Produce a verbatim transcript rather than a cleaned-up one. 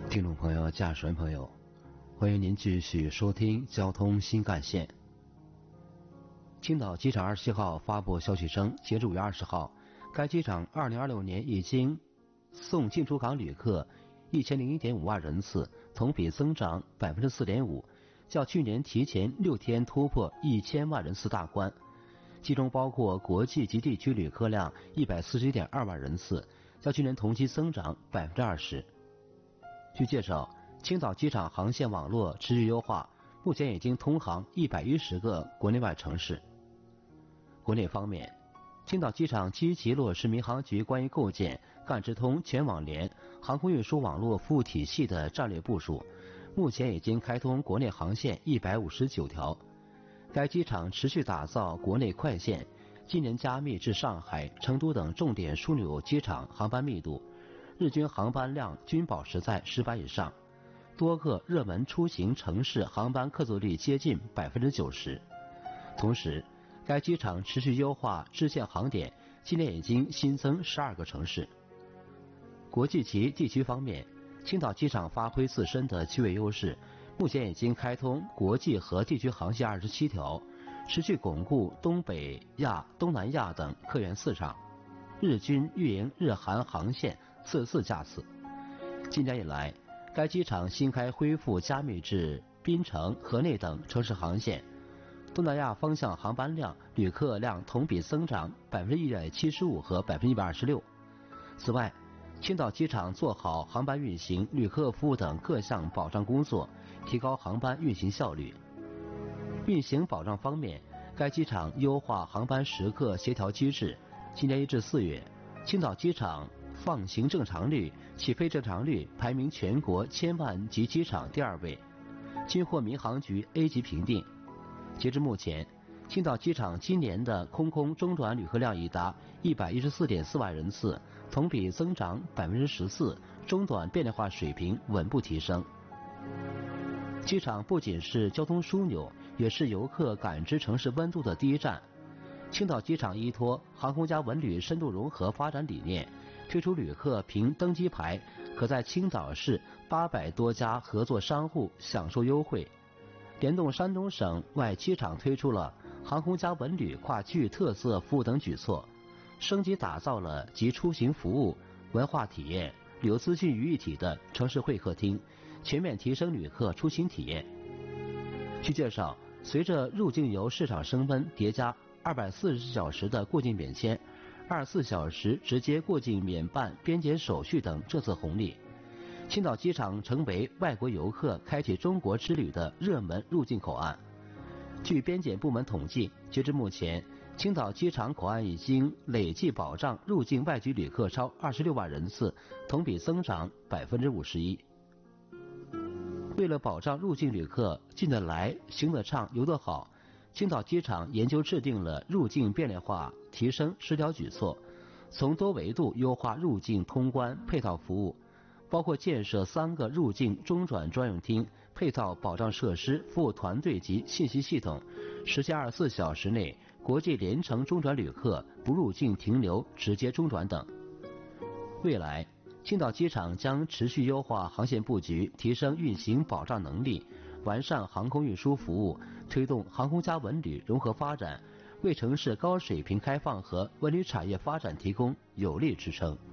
听众朋友、驾驶员朋友，欢迎您继续收听交通新干线。青岛机场二十七号发布消息称，截至五月二十号，该机场二零二六年已经送进出港旅客一千零一点五万人次，同比增长百分之四点五，较去年提前六天突破一千万人次大关。其中包括国际及地区旅客量一百四十一点二万人次，较去年同期增长百分之二十。据介绍，青岛机场航线网络持续优化，目前已经通航一百一十个国内外城市。国内方面，青岛机场积极落实民航局关于构建赣直通全网联航空运输网络服务体系的战略部署，目前已经开通国内航线一百五十九条。该机场持续打造国内快线，今年加密至上海、成都等重点枢纽机场航班密度，日均航班量均保持在十班以上，多个热门出行城市航班客座率接近百分之九十。同时，该机场持续优化支线航点，今年已经新增十二个城市。国际级地区方面，青岛机场发挥自身的区位优势，目前已经开通国际和地区航线二十七条，持续巩固东北亚、东南亚等客源市场，日均运营日韩航线四十四架次。今年以来，该机场新开恢复加密至槟城、河内等城市航线，东南亚方向航班量、旅客量同比增长百分之一百七十五和百分之一百二十六。此外，青岛机场做好航班运行、旅客服务等各项保障工作，提高航班运行效率。运行保障方面，该机场优化航班时刻协调机制。今年一至四月，青岛机场放行正常率、起飞正常率排名全国千万级机场第二位，均获民航局 A 级评定。截至目前，青岛机场今年的空空中转旅客量已达一百一十四点四万人次，同比增长百分之十四，中短便利化水平稳步提升。机场不仅是交通枢纽，也是游客感知城市温度的第一站。青岛机场依托航空加文旅深度融合发展理念，推出旅客凭登机牌可在青岛市八百多家合作商户享受优惠。联动山东省外机场推出了航空加文旅跨区域特色服务等举措，升级打造了集出行服务、文化体验、旅游资讯于一体的城市会客厅，全面提升旅客出行体验。据介绍，随着入境游市场升温，叠加二百四十小时的过境免签、二十四小时直接过境免办边检手续等政策红利，青岛机场成为外国游客开启中国之旅的热门入境口岸。据边检部门统计，截至目前，青岛机场口岸已经累计保障入境外籍旅客超二十六万人次，同比增长百分之五十一。为了保障入境旅客进得来、行得畅、游得好，青岛机场研究制定了入境便利化提升十条举措，从多维度优化入境通关配套服务，包括建设三个入境中转专用厅、配套保障设施、服务团队及信息系统，实现二十四小时内国际联程中转旅客不入境停留直接中转等。未来，青岛机场将持续优化航线布局，提升运行保障能力，完善航空运输服务，推动航空加文旅融合发展，为城市高水平开放和文旅产业发展提供有力支撑。